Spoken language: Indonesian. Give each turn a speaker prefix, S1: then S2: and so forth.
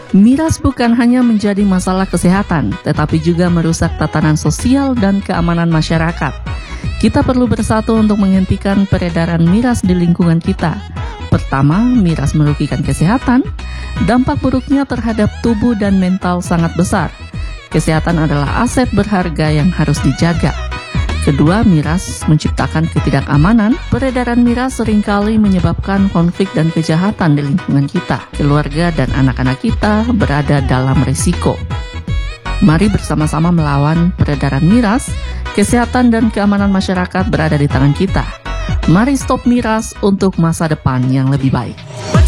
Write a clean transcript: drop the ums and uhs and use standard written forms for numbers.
S1: Miras bukan hanya menjadi masalah kesehatan, tetapi juga merusak tatanan sosial dan keamanan masyarakat. Kita perlu bersatu untuk menghentikan peredaran miras di lingkungan kita. Pertama, miras merugikan kesehatan. Dampak buruknya terhadap tubuh dan mental sangat besar. Kesehatan adalah aset berharga yang harus dijaga. Kedua, miras menciptakan ketidakamanan. Peredaran miras seringkali menyebabkan konflik dan kejahatan di lingkungan kita. Keluarga dan anak-anak kita berada dalam risiko. Mari bersama-sama melawan peredaran miras. Kesehatan dan keamanan masyarakat berada di tangan kita. Mari stop miras untuk masa depan yang lebih baik.